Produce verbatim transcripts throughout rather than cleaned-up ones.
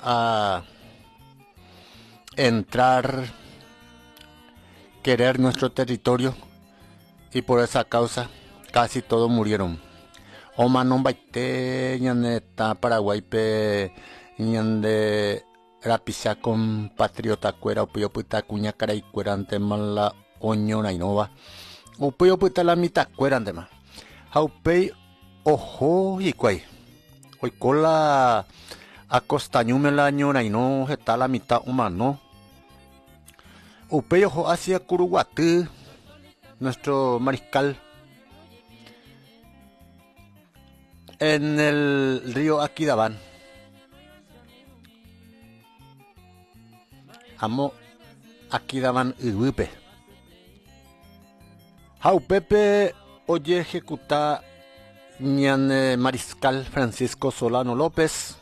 a entrar, querer nuestro territorio, y por esa causa casi todos murieron. Oma non baite ñande ta Paraguay pe ñande rapisha compatriota cuera upio puta cuña cara y cuera ante mala oñona inova upio puta la mitad cuera ante ma haupei ojo y cuay hoy cola acostañume la ñona y no está la mitad humano upei ojo hacia Curuguatú, nuestro mariscal, en el río Aquidabán. Amo Aquidabán Urupe. Jaupepe oye ejecuta ñan mariscal Francisco Solano López.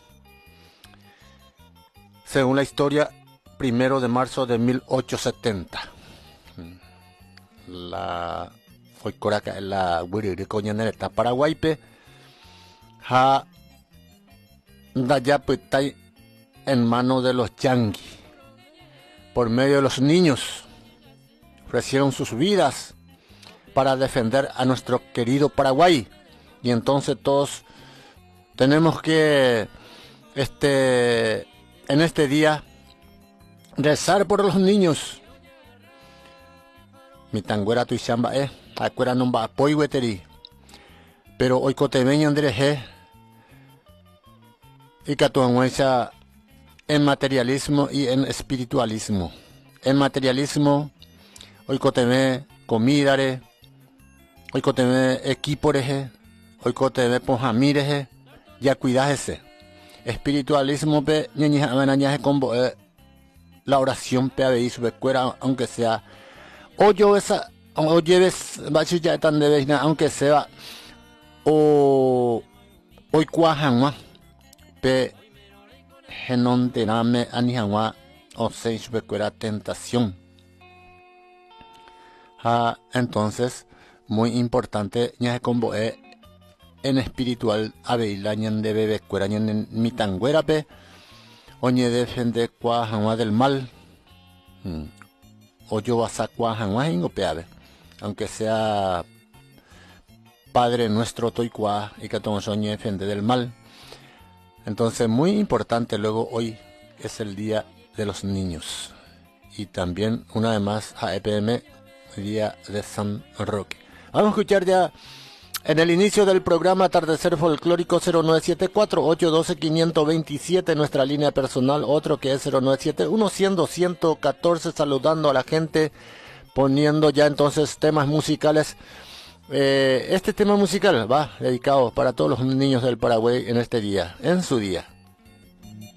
Según la historia, primero de marzo de mil ochocientos setenta. La fue coraca la Wiriricoñaneta Paraguaype. Ha Dayapetay en manos de los yanquis. Por medio de los niños ofrecieron sus vidas para defender a nuestro querido Paraguay. Y entonces todos tenemos que este en este día rezar por los niños. Mi tanguera tu chamba eh acuera no va apoyo weteri. Pero hoy cotemeño andreje y catuanguecha en materialismo y en espiritualismo. En materialismo hoy coteme comidare, hoy coteme equiporeje, hoy coteme ponjamireje, ya cuidájese. Espiritualismo pe ñeñija amenañaje combo eh, la oración pe abeí sube cuera aunque sea o yo esa o lleves bachilla tan de vez aunque sea o hoy cuajanwa pe genon tename anijanwa o se sube tentación. Ah, entonces muy importante ñaje combo e en espiritual abeila ñan de bebé cuera ñan mi tanguera pe oñe defende cuajanwa del mal. Hmm. O yo vas a cuajanwa ingo pe abe aunque sea Padre nuestro toicua y que todos oñe defende del mal. Entonces muy importante, luego hoy es el día de los niños y también una vez más a E P M día de San Roque. Vamos a escuchar ya en el inicio del programa Atardecer Folclórico cero nueve siete cuatro ocho uno dos cinco dos siete, nuestra línea personal, otro que es cero nueve siete uno cien doscientos catorce, saludando a la gente, poniendo ya entonces temas musicales. Eh, este tema musical va dedicado para todos los niños del Paraguay en este día, en su día.